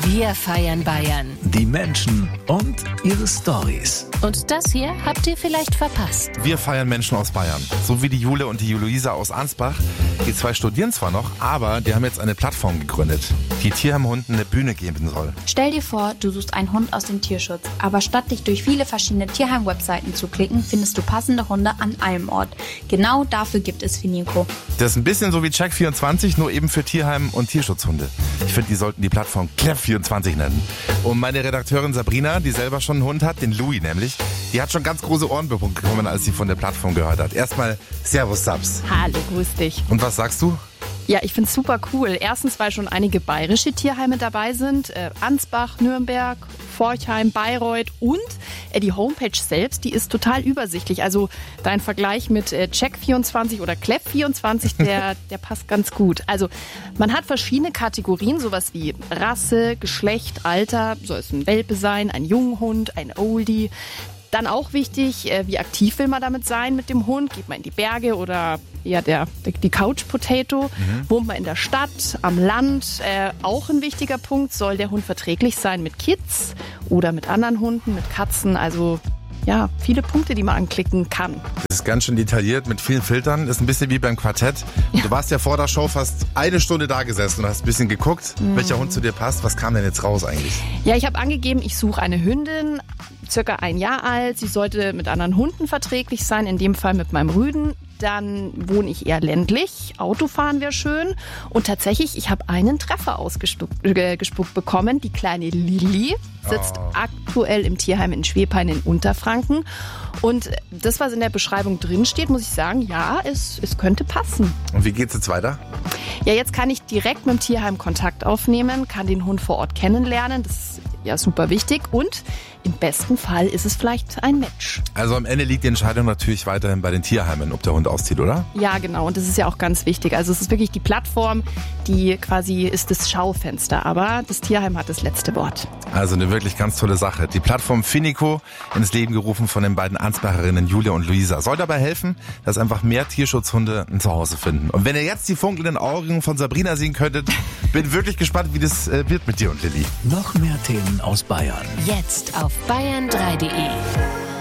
Wir feiern Bayern. Die Menschen und ihre Storys. Und das hier habt ihr vielleicht verpasst. Wir feiern Menschen aus Bayern. So wie die Jule und die Luisa aus Ansbach. Die zwei studieren zwar noch, aber die haben jetzt eine Plattform gegründet, die Tierheimhunden eine Bühne geben soll. Stell dir vor, du suchst einen Hund aus dem Tierschutz, aber statt dich durch viele verschiedene Tierheim-Webseiten zu klicken, findest du passende Hunde an einem Ort. Genau dafür gibt es Finico. Das ist ein bisschen so wie Check24, nur eben für Tierheim- und Tierschutzhunde. Ich finde, die sollten die Plattform Clev24 nennen. Und meine Redakteurin Sabrina, die selber schon einen Hund hat, den Louis nämlich, die hat schon ganz große Ohren bekommen, als sie von der Plattform gehört hat. Erstmal Servus Sabs. Hallo, grüß dich. Und was sagst du? Ja, ich find's super cool. Erstens, weil schon einige bayerische Tierheime dabei sind. Ansbach, Nürnberg, Forchheim, Bayreuth und die Homepage selbst, die ist total übersichtlich. Also dein Vergleich mit Check24 oder Clev24, der passt ganz gut. Also man hat verschiedene Kategorien, sowas wie Rasse, Geschlecht, Alter, soll es ein Welpe sein, ein Junghund, ein Oldie. Dann auch wichtig, wie aktiv will man damit sein mit dem Hund? Geht man in die Berge oder eher die Couch Potato? Wohnt man in der Stadt, am Land? Auch ein wichtiger Punkt, soll der Hund verträglich sein mit Kids oder mit anderen Hunden, mit Katzen? Also ja, viele Punkte, die man anklicken kann. Das ist ganz schön detailliert mit vielen Filtern. Ist ein bisschen wie beim Quartett. Ja. Du warst ja vor der Show fast eine Stunde da gesessen und hast ein bisschen geguckt, welcher Hund zu dir passt. Was kam denn jetzt raus eigentlich? Ja, ich habe angegeben, ich suche eine Hündin, circa 1 Jahr alt. Sie sollte mit anderen Hunden verträglich sein, in dem Fall mit meinem Rüden. Dann wohne ich eher ländlich, Autofahren wäre schön. Und tatsächlich, ich habe einen Treffer gespuckt bekommen. Die kleine Lilly sitzt aktuell im Tierheim in Schwebhain in Unterfranken. Und das, was in der Beschreibung drin steht, muss ich sagen, ja, es könnte passen. Und wie geht's jetzt weiter? Ja, jetzt kann ich direkt mit dem Tierheim Kontakt aufnehmen, kann den Hund vor Ort kennenlernen. Das ist ja super wichtig. Und im besten Fall ist es vielleicht ein Match. Also am Ende liegt die Entscheidung natürlich weiterhin bei den Tierheimen, ob der Hund auszieht, oder? Ja, genau. Und das ist ja auch ganz wichtig. Also es ist wirklich die Plattform, die quasi ist das Schaufenster. Aber das Tierheim hat das letzte Wort. Also eine wirklich ganz tolle Sache. Die Plattform Finico ins Leben gerufen von den beiden Ansbacherinnen Julia und Luisa. Soll dabei helfen, dass einfach mehr Tierschutzhunde ein Zuhause finden. Und wenn ihr jetzt die funkelnden Augen von Sabrina sehen könntet, bin wirklich gespannt, wie das wird mit dir und Lilly. Noch mehr Themen aus Bayern. Jetzt auf bayern3.de.